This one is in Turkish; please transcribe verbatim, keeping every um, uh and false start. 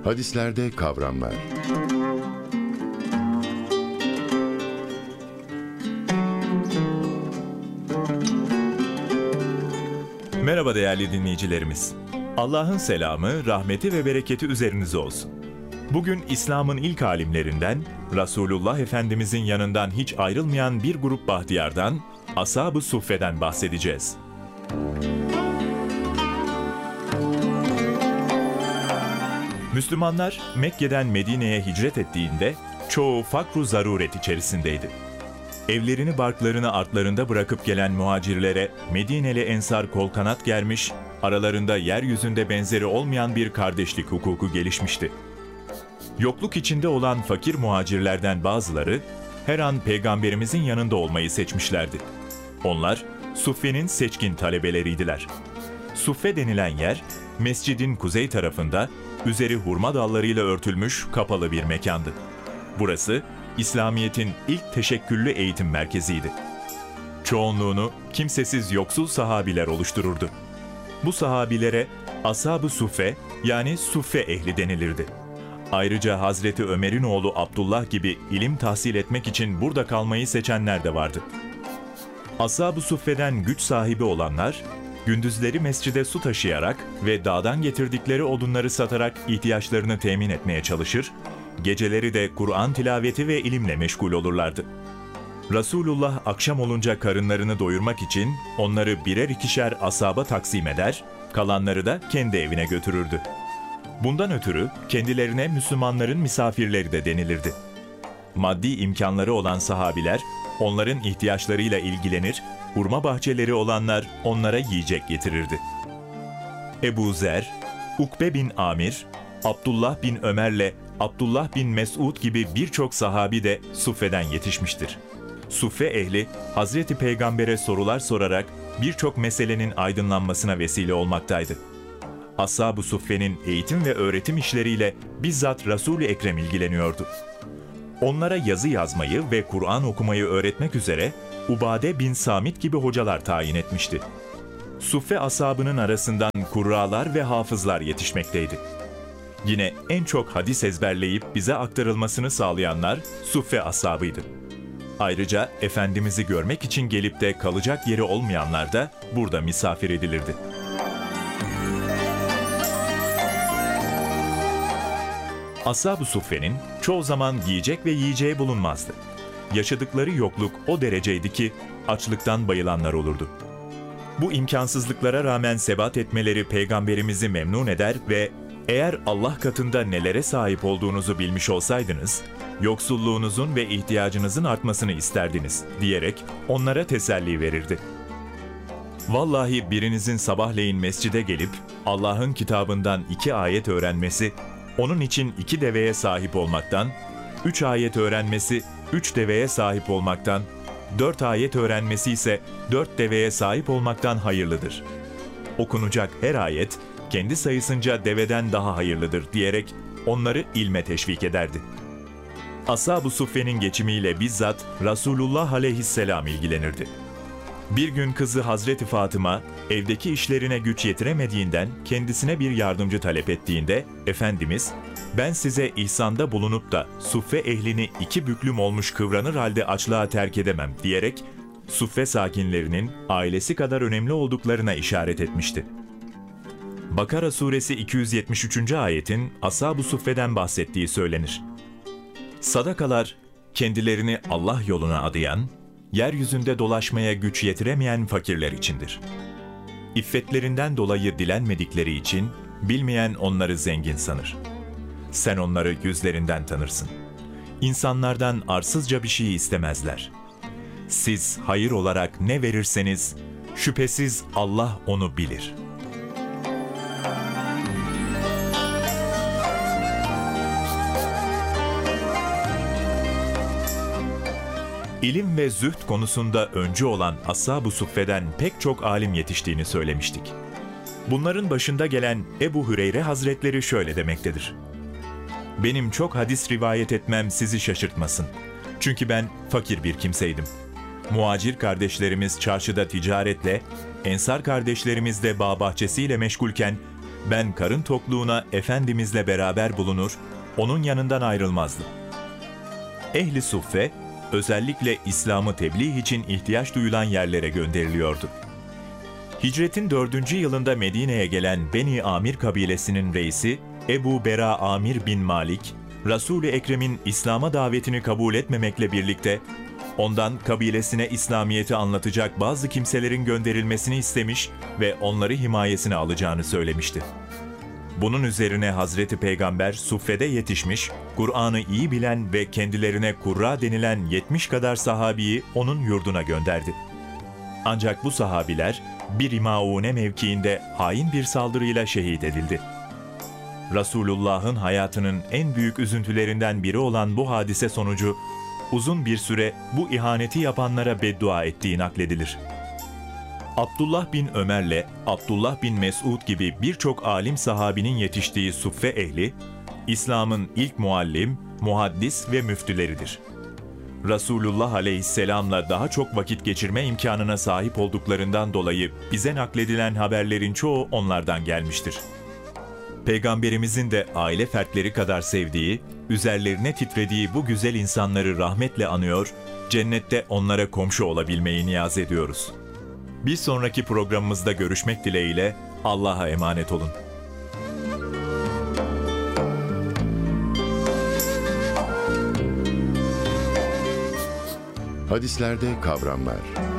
Hadislerde kavramlar. Merhaba değerli dinleyicilerimiz. Allah'ın selamı, rahmeti ve bereketi üzerinize olsun. Bugün İslam'ın ilk alimlerinden, Resulullah Efendimizin yanından hiç ayrılmayan bir grup bahtiyardan, Ashab-ı Suffe'den bahsedeceğiz. Müslümanlar Mekke'den Medine'ye hicret ettiğinde çoğu fakru zaruret içerisindeydi. Evlerini barklarını artlarında bırakıp gelen muhacirlere Medineli ensar kol kanat germiş, aralarında yeryüzünde benzeri olmayan bir kardeşlik hukuku gelişmişti. Yokluk içinde olan fakir muhacirlerden bazıları her an Peygamberimizin yanında olmayı seçmişlerdi. Onlar Suffe'nin seçkin talebeleriydiler. Suffe denilen yer, mescidin kuzey tarafında, üzeri hurma dallarıyla örtülmüş kapalı bir mekandı. Burası, İslamiyet'in ilk teşekküllü eğitim merkeziydi. Çoğunluğunu kimsesiz yoksul sahabiler oluştururdu. Bu sahabilere Ashab-ı Suffe yani Suffe ehli denilirdi. Ayrıca Hazreti Ömer'in oğlu Abdullah gibi ilim tahsil etmek için burada kalmayı seçenler de vardı. Ashab-ı Suffe'den güç sahibi olanlar, gündüzleri mescide su taşıyarak ve dağdan getirdikleri odunları satarak ihtiyaçlarını temin etmeye çalışır, geceleri de Kur'an tilaveti ve ilimle meşgul olurlardı. Resulullah akşam olunca karınlarını doyurmak için onları birer ikişer ashaba taksim eder, kalanları da kendi evine götürürdü. Bundan ötürü kendilerine Müslümanların misafirleri de denilirdi. Maddi imkanları olan sahabiler onların ihtiyaçlarıyla ilgilenir, hurma bahçeleri olanlar onlara yiyecek getirirdi. Ebu Zer, Ukbe bin Amir, Abdullah bin Ömer'le Abdullah bin Mesud gibi birçok sahabi de Suffe'den yetişmiştir. Suffe ehli, Hazreti Peygamber'e sorular sorarak birçok meselenin aydınlanmasına vesile olmaktaydı. Ashab-ı Suffe'nin eğitim ve öğretim işleriyle bizzat Resul-i Ekrem ilgileniyordu. Onlara yazı yazmayı ve Kur'an okumayı öğretmek üzere Ubade bin Samit gibi hocalar tayin etmişti. Suffe ashabının arasından kurralar ve hafızlar yetişmekteydi. Yine en çok hadis ezberleyip bize aktarılmasını sağlayanlar Suffe ashabıydı. Ayrıca Efendimiz'i görmek için gelip de kalacak yeri olmayanlar da burada misafir edilirdi. Ashab-ı Suffe'nin çoğu zaman giyecek ve yiyeceği bulunmazdı. Yaşadıkları yokluk o dereceydi ki açlıktan bayılanlar olurdu. Bu imkansızlıklara rağmen sebat etmeleri Peygamberimizi memnun eder ve eğer Allah katında nelere sahip olduğunuzu bilmiş olsaydınız, yoksulluğunuzun ve ihtiyacınızın artmasını isterdiniz diyerek onlara teselli verirdi. Vallahi birinizin sabahleyin mescide gelip Allah'ın kitabından iki ayet öğrenmesi, onun için iki deveye sahip olmaktan, üç ayet öğrenmesi, üç deveye sahip olmaktan, dört ayet öğrenmesi ise dört deveye sahip olmaktan hayırlıdır. Okunacak her ayet, kendi sayısınca deveden daha hayırlıdır diyerek onları ilme teşvik ederdi. Ashab-ı Suffe'nin geçimiyle bizzat Resulullah aleyhisselam ilgilenirdi. Bir gün kızı Hazreti Fatıma, evdeki işlerine güç yetiremediğinden kendisine bir yardımcı talep ettiğinde, Efendimiz, ben size ihsanda bulunup da Suffe ehlini iki büklüm olmuş kıvranır halde açlığa terk edemem diyerek, Suffe sakinlerinin ailesi kadar önemli olduklarına işaret etmişti. Bakara suresi iki yüz yetmiş üçüncü ayetin Ashab-ı Suffe'den bahsettiği söylenir. Sadakalar, kendilerini Allah yoluna adayan, yeryüzünde dolaşmaya güç yetiremeyen fakirler içindir. İffetlerinden dolayı dilenmedikleri için, bilmeyen onları zengin sanır. Sen onları yüzlerinden tanırsın. İnsanlardan arsızca bir şey istemezler. Siz hayır olarak ne verirseniz, şüphesiz Allah onu bilir. İlim ve zühd konusunda öncü olan Ashab-ı Suffe'den pek çok alim yetiştiğini söylemiştik. Bunların başında gelen Ebu Hüreyre Hazretleri şöyle demektedir. Benim çok hadis rivayet etmem sizi şaşırtmasın. Çünkü ben fakir bir kimseydim. Muhacir kardeşlerimiz çarşıda ticaretle, Ensar kardeşlerimiz de bağ bahçesiyle meşgulken, ben karın tokluğuna Efendimizle beraber bulunur, onun yanından ayrılmazdım. Ehli suffe, özellikle İslam'ı tebliğ için ihtiyaç duyulan yerlere gönderiliyordu. Hicretin dördüncü yılında Medine'ye gelen Beni Amir kabilesinin reisi Ebu Bera Amir bin Malik, Resul-i Ekrem'in İslam'a davetini kabul etmemekle birlikte, ondan kabilesine İslamiyet'i anlatacak bazı kimselerin gönderilmesini istemiş ve onları himayesine alacağını söylemişti. Bunun üzerine Hazreti Peygamber suffede yetişmiş, Kur'an'ı iyi bilen ve kendilerine kurra denilen yetmiş kadar sahabiyi onun yurduna gönderdi. Ancak bu sahabiler bir Maune mevkiinde hain bir saldırıyla şehit edildi. Resulullah'ın hayatının en büyük üzüntülerinden biri olan bu hadise sonucu uzun bir süre bu ihaneti yapanlara beddua ettiği nakledilir. Abdullah bin Ömer'le Abdullah bin Mesud gibi birçok alim sahabinin yetiştiği suffe ehli, İslam'ın ilk muallim, muhaddis ve müftüleridir. Resulullah aleyhisselamla daha çok vakit geçirme imkanına sahip olduklarından dolayı bize nakledilen haberlerin çoğu onlardan gelmiştir. Peygamberimizin de aile fertleri kadar sevdiği, üzerlerine titrediği bu güzel insanları rahmetle anıyor, cennette onlara komşu olabilmeyi niyaz ediyoruz. Bir sonraki programımızda görüşmek dileğiyle Allah'a emanet olun. Hadislerde kavramlar.